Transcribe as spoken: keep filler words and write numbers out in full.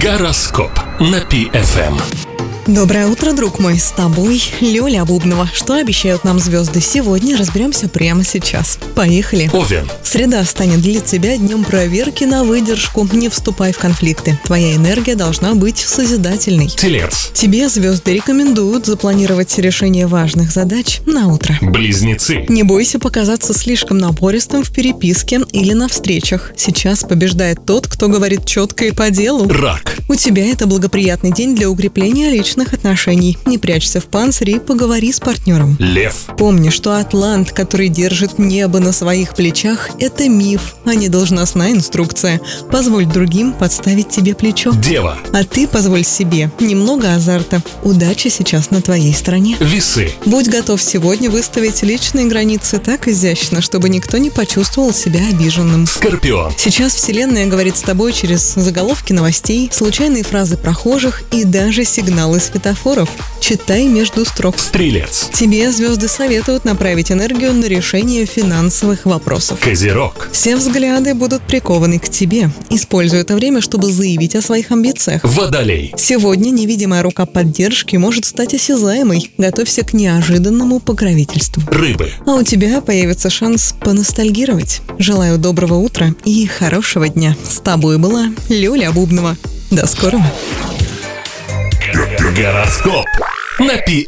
Гороскоп на Пи эф эм. Доброе утро, друг мой, с тобой Лёля Обубнова. Что обещают нам звезды сегодня, разберемся прямо сейчас. Поехали. Овен. Среда станет для тебя днем проверки на выдержку. Не вступай в конфликты. Твоя энергия должна быть созидательной. Телец. Тебе звезды рекомендуют запланировать решение важных задач на утро. Близнецы. Не бойся показаться слишком напористым в переписке или на встречах. Сейчас побеждает тот, кто говорит четко и по делу. Рак. У тебя это благоприятный день для укрепления личных отношений. Не прячься в панцире и поговори с партнером. Лев. Помни, что атлант, который держит небо на своих плечах, это миф, а не должностная инструкция. Позволь другим подставить тебе плечо. Дева. А ты позволь себе немного азарта. Удача сейчас на твоей стороне. Весы. Будь готов сегодня выставить личные границы так изящно, чтобы никто не почувствовал себя обиженным. Скорпион. Сейчас Вселенная говорит с тобой через заголовки новостей, случайные фразы прохожих и даже сигналы светофоров. Читай между строк. Стрелец. Тебе звезды советуют направить энергию на решение финансовых вопросов. Козерог. Все взгляды будут прикованы к тебе. Используй это время, чтобы заявить о своих амбициях. Водолей. Сегодня невидимая рука поддержки может стать осязаемой. Готовься к неожиданному покровительству. Рыбы. А у тебя появится шанс поностальгировать. Желаю доброго утра и хорошего дня. С тобой была Лёля Обубнова. До скорого. Гороскоп на Пи